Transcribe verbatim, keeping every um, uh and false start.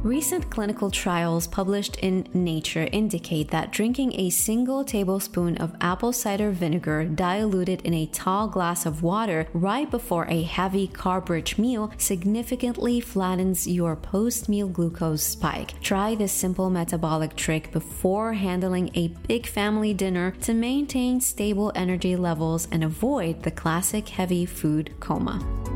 Recent clinical trials published in Nature indicate that drinking a single tablespoon of apple cider vinegar diluted in a tall glass of water right before a heavy carb-rich meal significantly flattens your post-meal glucose spike. Try this simple metabolic trick before handling a big family dinner to maintain stable energy levels and avoid the classic heavy food coma.